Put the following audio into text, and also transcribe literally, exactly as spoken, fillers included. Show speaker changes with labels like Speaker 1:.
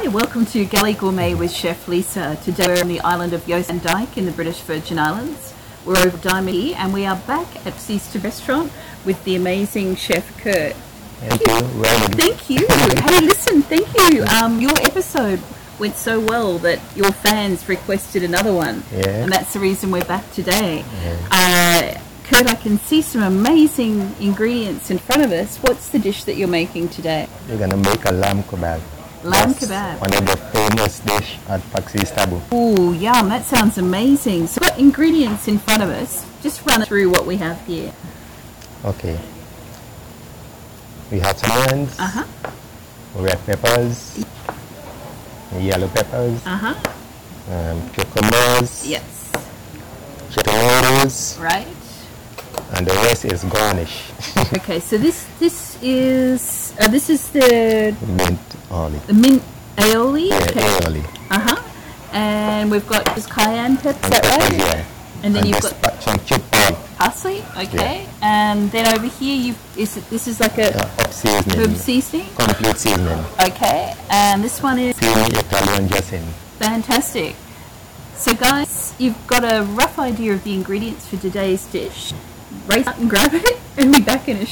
Speaker 1: Hi, welcome to Galley Gourmet with Chef Lisa. Today we're on the island of Yosemite in the British Virgin Islands. We're over Diamond Key and we are back at Sister Restaurant with the amazing Chef Kurt.
Speaker 2: Thank you. Well,
Speaker 1: Thank you. Hey, listen, thank you. Um, your episode went so well that your fans requested another one.
Speaker 2: Yeah.
Speaker 1: And that's the reason we're back today.
Speaker 2: Yeah.
Speaker 1: Uh, Kurt, I can see some amazing ingredients in front of us. What's the dish that you're making today?
Speaker 2: We're gonna make a lamb kebab.
Speaker 1: Lamb
Speaker 2: That's
Speaker 1: kebab.
Speaker 2: one of the famous dish at Paxis Tabu.
Speaker 1: Ooh, yum, that sounds amazing. So we've got ingredients in front of us. Just run through what we have here.
Speaker 2: Okay. We have some onions,
Speaker 1: Uh-huh,
Speaker 2: red peppers, yellow peppers,
Speaker 1: uh-huh.
Speaker 2: um, cucumbers,
Speaker 1: Yes,
Speaker 2: chicken noodles,
Speaker 1: right.
Speaker 2: and the rest is garnish.
Speaker 1: Okay, so this this is uh, this is the
Speaker 2: Mint olive.
Speaker 1: the mint aioli.
Speaker 2: Yeah,
Speaker 1: Okay.
Speaker 2: aioli.
Speaker 1: Uh-huh. And we've got this cayenne pepper, is
Speaker 2: And
Speaker 1: that
Speaker 2: peppers,
Speaker 1: right?
Speaker 2: yeah.
Speaker 1: And then
Speaker 2: and
Speaker 1: you've
Speaker 2: this
Speaker 1: got
Speaker 2: pa- some chickpea,
Speaker 1: parsley, okay. And then over here you is it, this is like a
Speaker 2: uh, up seasoning,
Speaker 1: herb seasoning.
Speaker 2: complete seasoning,
Speaker 1: Okay. And this one is
Speaker 2: creamy Italian dressing.
Speaker 1: fantastic. So guys, you've got a rough idea of the ingredients for today's dish. Race out and grab it and be back in a